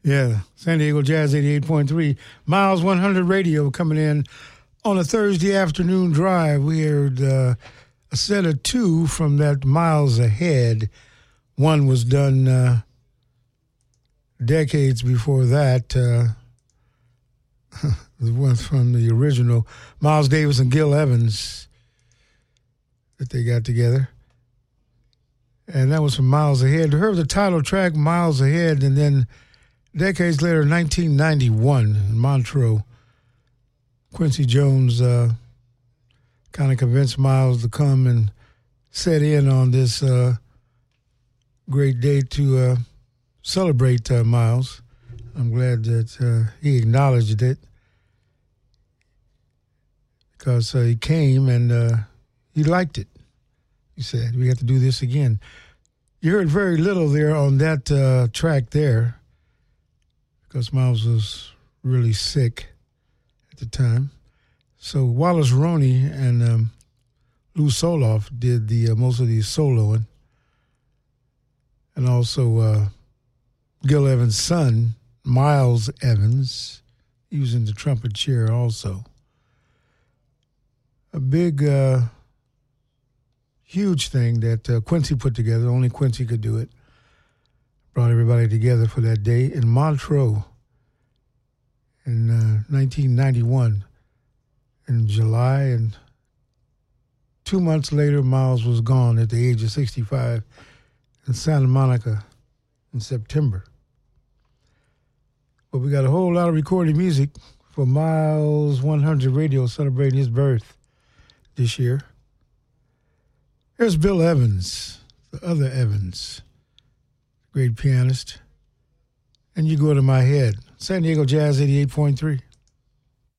Yeah, San Diego Jazz 88.3. Miles 100 Radio coming in on a Thursday afternoon drive. We heard a set of two from that Miles Ahead. One was done decades before that. The one from the original Miles Davis and Gil Evans that they got together. And that was from Miles Ahead. You heard the title track, Miles Ahead, and then decades later, 1991, in Montreux, Quincy Jones kind of convinced Miles to come and set in on this great day to celebrate Miles. I'm glad that he acknowledged it because he came and he liked it. He said, we got to do this again. You heard very little there on that track there, because Miles was really sick at the time. So Wallace Roney and Lou Soloff did the most of the soloing. And also Gil Evans' son, Miles Evans, he was in the trumpet chair also. A big, huge thing that Quincy put together. Only Quincy could do it. Brought everybody together for that day in Montreux in 1991 in July, and 2 months later, Miles was gone at the age of 65 in Santa Monica in September. But we got a whole lot of recorded music for Miles 100 Radio celebrating his birth this year. Here's Bill Evans, the other Evans, great pianist. And You Go to My Head. San Diego Jazz 88.3.